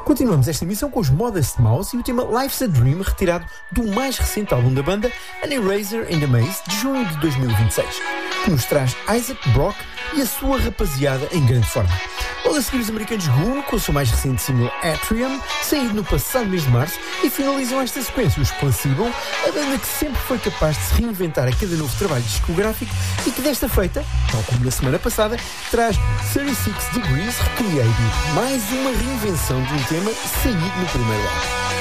Continuamos esta emissão com os Modest Mouse e o tema Life's a Dream, retirado do mais recente álbum da banda, An Eraser in the Maze, de junho de 2026, que nos traz Isaac Brock e a sua rapaziada em grande forma. Logo a seguir, os americanos Goon, com o seu mais recente single Atrium, saído no passado mês de março, e finalizam esta sequência os Placebo, a banda que sempre foi capaz de se reinventar a cada novo trabalho discográfico e que desta feita, tal como na semana passada, traz 36 Degrees Recreated, mais uma reinvenção de um tema saído no primeiro álbum.